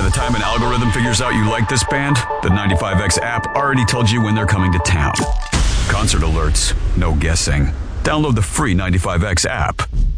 the time an algorithm figures out you like this band, the 95X app already told you when they're coming to town. Concert alerts, no guessing. Download the free 95X app.